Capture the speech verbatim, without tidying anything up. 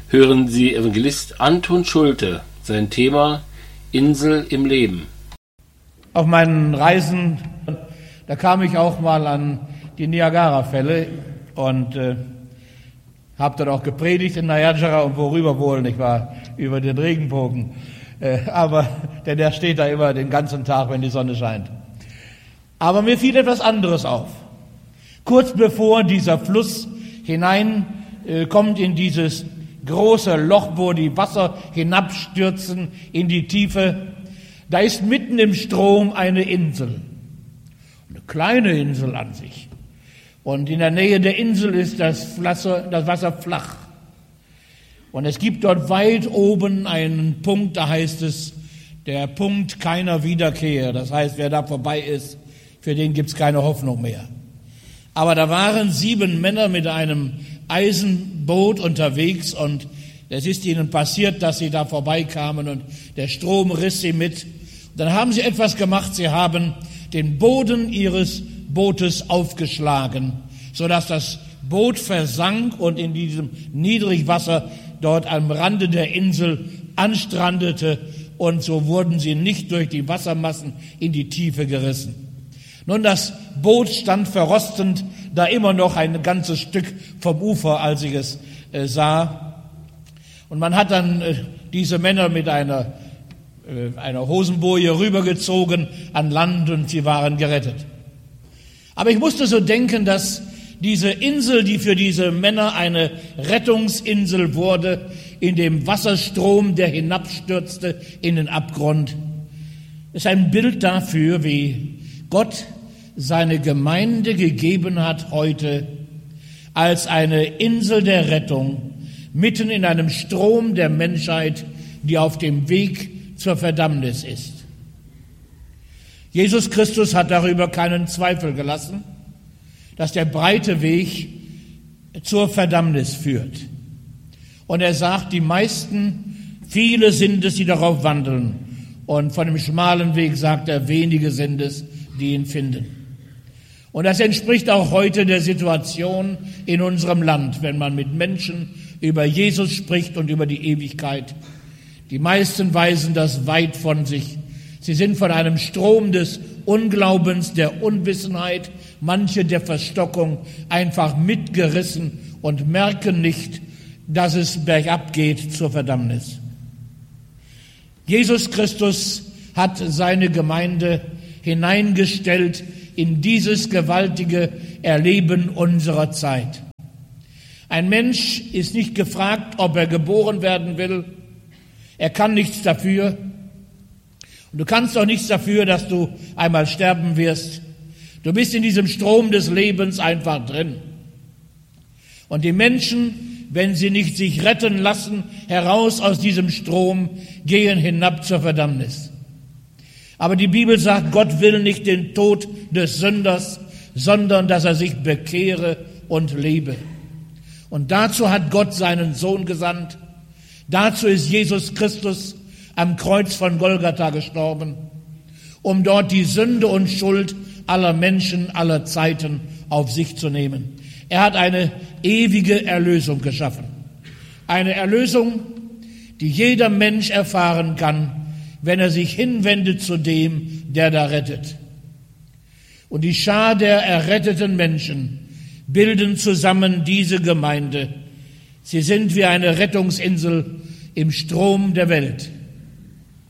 hören Sie Evangelist Anton Schulte, sein Thema Insel im Leben. Auf meinen Reisen, da kam ich auch mal an die Niagara-Fälle und äh, habe dort auch gepredigt in Niagara und worüber wohl, nicht wahr, über den Regenbogen. Äh, aber, denn der steht da immer den ganzen Tag, wenn die Sonne scheint. Aber mir fiel etwas anderes auf. Kurz bevor dieser Fluss hinein äh, kommt in dieses große Loch, wo die Wasser hinabstürzen in die Tiefe, da ist mitten im Strom eine Insel. Eine kleine Insel an sich. Und in der Nähe der Insel ist das Wasser, das Wasser flach. Und es gibt dort weit oben einen Punkt, da heißt es, der Punkt keiner Wiederkehr. Das heißt, wer da vorbei ist, für den gibt's keine Hoffnung mehr. Aber da waren sieben Männer mit einem Eisenboot unterwegs und es ist ihnen passiert, dass sie da vorbeikamen und der Strom riss sie mit. Und dann haben sie etwas gemacht, sie haben den Boden ihres Bootes aufgeschlagen, sodass das Boot versank und in diesem Niedrigwasser dort am Rande der Insel anstrandete und so wurden sie nicht durch die Wassermassen in die Tiefe gerissen. Nun, das Boot stand verrostend da immer noch ein ganzes Stück vom Ufer, als ich es äh, sah. Und man hat dann äh, diese Männer mit einer, äh, einer Hosenboje rübergezogen an Land und sie waren gerettet. Aber ich musste so denken, dass diese Insel, die für diese Männer eine Rettungsinsel wurde, in dem Wasserstrom, der hinabstürzte in den Abgrund, ist ein Bild dafür, wie Gott seine Gemeinde gegeben hat heute als eine Insel der Rettung, mitten in einem Strom der Menschheit, die auf dem Weg zur Verdammnis ist. Jesus Christus hat darüber keinen Zweifel gelassen, dass der breite Weg zur Verdammnis führt. Und er sagt, die meisten, viele sind es, die darauf wandeln. Und von dem schmalen Weg sagt er, wenige sind es, die ihn finden. Und das entspricht auch heute der Situation in unserem Land, wenn man mit Menschen über Jesus spricht und über die Ewigkeit. Die meisten weisen das weit von sich. Sie sind von einem Strom des Unglaubens, der Unwissenheit, manche der Verstockung einfach mitgerissen und merken nicht, dass es bergab geht zur Verdammnis. Jesus Christus hat seine Gemeinde hineingestellt in dieses gewaltige Erleben unserer Zeit. Ein Mensch ist nicht gefragt, ob er geboren werden will. Er kann nichts dafür. Und du kannst auch nichts dafür, dass du einmal sterben wirst. Du bist in diesem Strom des Lebens einfach drin. Und die Menschen, wenn sie nicht sich retten lassen, heraus aus diesem Strom, gehen hinab zur Verdammnis. Aber die Bibel sagt, Gott will nicht den Tod des Sünders, sondern dass er sich bekehre und lebe. Und dazu hat Gott seinen Sohn gesandt. Dazu ist Jesus Christus am Kreuz von Golgatha gestorben, um dort die Sünde und Schuld aller Menschen, aller Zeiten auf sich zu nehmen. Er hat eine ewige Erlösung geschaffen. Eine Erlösung, die jeder Mensch erfahren kann, wenn er sich hinwendet zu dem, der da rettet. Und die Schar der erretteten Menschen bilden zusammen diese Gemeinde. Sie sind wie eine Rettungsinsel im Strom der Welt.